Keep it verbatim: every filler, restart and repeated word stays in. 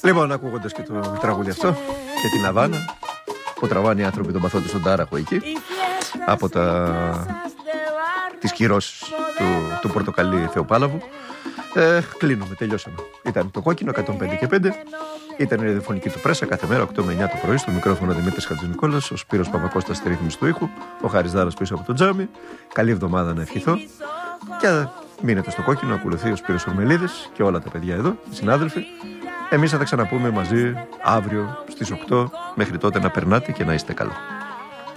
Λοιπόν, ακούγοντας και το τραγούδι αυτό και την Αβάνα που τραβάνε οι άνθρωποι των παθόντων στον τάραχο εκεί από τα... τις κυρώσεις του, του Πορτοκαλί Θεοπάλαβου. Ε, κλείνουμε, τελειώσαμε. Ήταν το Κόκκινο εκατόν πέντε και πέντε. Ήταν η ραδιοφωνική του Πρέσα κάθε μέρα οκτώ με εννιά το πρωί. Στο μικρόφωνο Δημήτρης Χατζηνικόλας, ο Σπύρος Παπακώστας στη ρύθμιση του ήχου, ο Χάρης Δάρας πίσω από το τζάμι. Καλή εβδομάδα να ευχηθώ. Και μείνετε στο Κόκκινο, ακολουθεί ο Σπύρος Ορμελίδης και όλα τα παιδιά εδώ, οι συνάδελφοι. Εμείς θα τα ξαναπούμε μαζί αύριο στις οκτώ. Μέχρι τότε να περνάτε και να είστε καλά.